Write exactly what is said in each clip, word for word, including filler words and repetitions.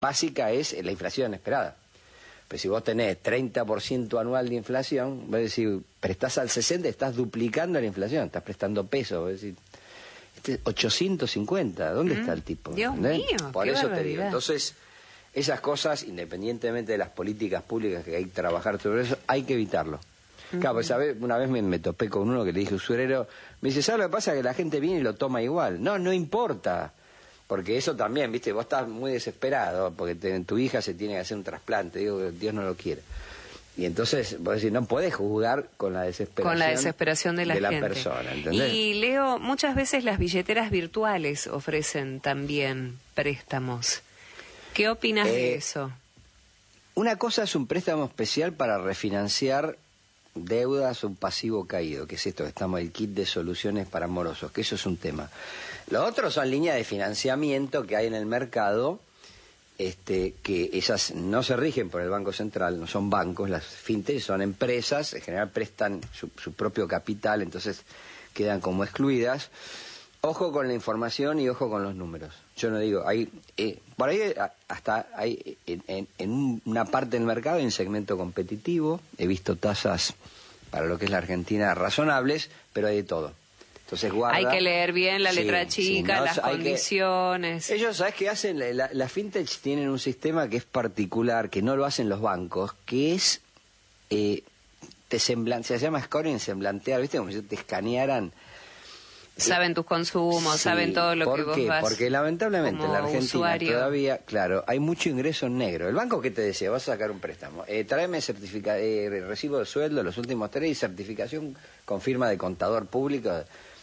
básica es la inflación esperada. Pero si vos tenés treinta por ciento anual de inflación, vos decís, prestás al sesenta, estás duplicando la inflación, estás prestando pesos, vos decís, este, ochocientos cincuenta, ¿dónde mm, está el tipo? Dios ¿entendés? mío, Por qué eso barbaridad. te digo, entonces, esas cosas, independientemente de las políticas públicas que hay que trabajar sobre eso, hay que evitarlo. Uh-huh. Claro, pues, ¿sabes? Una vez me, me topé con uno que le dije, usurero, me dice, ¿sabes lo que pasa? Que la gente viene y lo toma igual. No, no importa. Porque eso también, viste, vos estás muy desesperado, porque te, tu hija se tiene que hacer un trasplante, digo, Dios no lo quiere. Y entonces, vos decís, no podés jugar con la desesperación, con la desesperación de la, de la gente. persona, ¿entendés? Y Leo, muchas veces las billeteras virtuales ofrecen también préstamos. ¿Qué opinas eh, de eso? Una cosa es un préstamo especial para refinanciar deudas o un pasivo caído, que es esto, estamos el kit de soluciones para morosos, que eso es un tema. Lo otro son líneas de financiamiento que hay en el mercado, este, que esas no se rigen por el Banco Central, no son bancos, las fintech son empresas, en general prestan su, su propio capital, entonces quedan como excluidas. Ojo con la información y ojo con los números. Yo no digo, hay, eh, por ahí hasta hay en, en, en una parte del mercado hay un segmento competitivo, he visto tasas para lo que es la Argentina razonables, pero hay de todo. Entonces guarda. Hay que leer bien la letra sí, chica, sí, no, las condiciones. Que, ellos, ¿sabes qué hacen? Las la, la fintech tienen un sistema que es particular, que no lo hacen los bancos, que es, eh, te semblan, se llama scoring, semblantear, ¿viste? Como si te escanearan. Saben tus consumos, sí, saben todo lo que vos qué? vas. Porque lamentablemente en la Argentina usuario. Todavía, claro, hay mucho ingreso en negro. El banco que te decía, vas a sacar un préstamo, eh, tráeme certifica eh, recibo de sueldo los últimos tres y certificación con firma de contador público.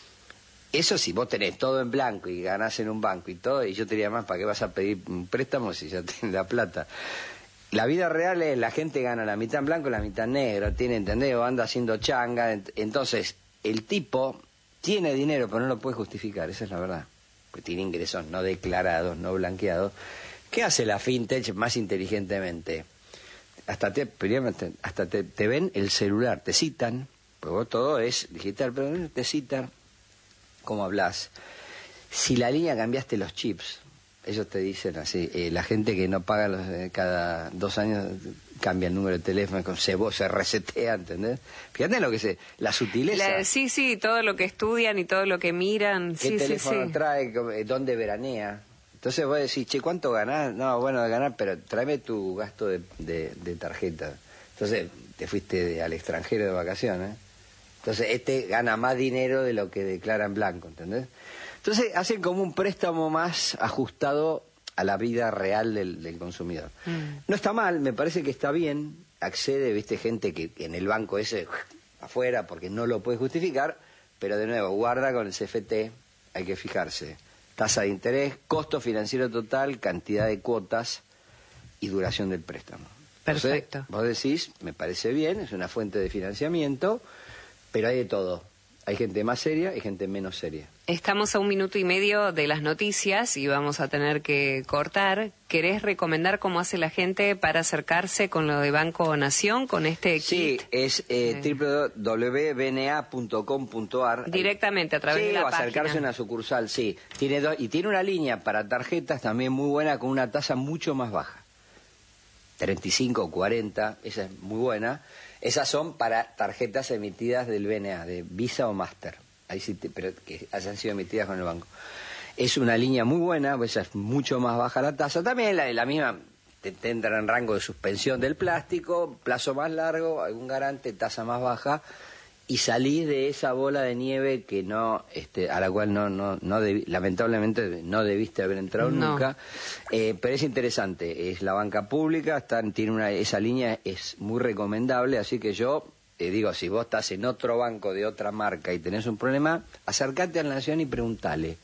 Eso si vos tenés todo en blanco y ganás en un banco y todo, y yo te diría más, ¿para qué vas a pedir un préstamo si ya tenés la plata? La vida real es, la gente gana la mitad en blanco y la mitad en negro, tiene, ¿entendés? O anda haciendo changa, entonces el tipo tiene dinero, pero no lo puede justificar, esa es la verdad. Porque tiene ingresos no declarados, no blanqueados. ¿Qué hace la fintech más inteligentemente? Hasta te, hasta te, te ven el celular, te citan, porque vos todo es digital, pero te citan cómo hablas. Si la línea cambiaste los chips, ellos te dicen así, eh, la gente que no paga los, eh, cada dos años cambia el número de teléfono, se, se resetea, ¿entendés? Fíjate lo que se, la sutileza. La, sí, sí, todo lo que estudian y todo lo que miran. ¿Qué sí, teléfono sí, sí. trae? ¿Dónde veranea? Entonces vos decís, che, ¿cuánto ganás? No, bueno, de ganar, pero tráeme tu gasto de, de, de tarjeta. Entonces te fuiste de, al extranjero de vacaciones. Entonces este gana más dinero de lo que declara en blanco, ¿entendés? Entonces hacen como un préstamo más ajustado a la vida real del, del consumidor. Mm. No está mal, me parece que está bien, accede, viste, gente que en el banco ese, afuera, porque no lo puede justificar, pero de nuevo, guarda con el C F T, hay que fijarse. Tasa de interés, costo financiero total, cantidad de cuotas y duración del préstamo. Perfecto. Entonces, vos decís, me parece bien, es una fuente de financiamiento, pero hay de todo. Hay gente más seria y gente menos seria. Estamos a un minuto y medio de las noticias y vamos a tener que cortar. ¿Querés recomendar cómo hace la gente para acercarse con lo de Banco Nación, con este sí, kit? Sí, es eh, sí. doble u doble u doble u punto b n a punto com punto a r. Directamente a través sí, de la o página. acercarse a una sucursal, sí. Tiene do y tiene una línea para tarjetas también muy buena con una tasa mucho más baja. treinta y cinco o cuarenta, esa es muy buena. Esas son para tarjetas emitidas del B N A, de Visa o Master, ahí sí te, pero que hayan sido emitidas con el banco. Es una línea muy buena, pues es mucho más baja la tasa. También la, la misma te, te entra en rango de suspensión del plástico, plazo más largo, algún garante, tasa más baja, y salís de esa bola de nieve que no, este, a la cual no, no, no debi, lamentablemente no debiste haber entrado no. nunca. Eh, pero es interesante, es la banca pública, están, tiene una, esa línea es muy recomendable, así que yo eh, digo, si vos estás en otro banco de otra marca y tenés un problema, acércate a la Nación y preguntale.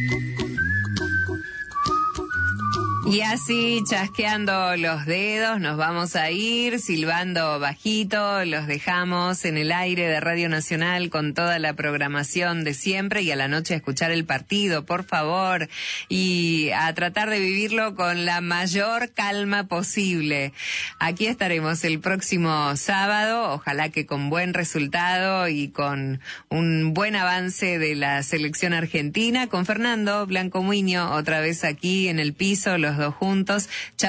Y así, chasqueando los dedos, nos vamos a ir, silbando bajito, los dejamos en el aire de Radio Nacional con toda la programación de siempre y a la noche a escuchar el partido, por favor, y a tratar de vivirlo con la mayor calma posible. Aquí estaremos el próximo sábado, ojalá que con buen resultado y con un buen avance de la selección argentina, con Fernando Blanco Muiño, otra vez aquí en el piso, los dos juntos.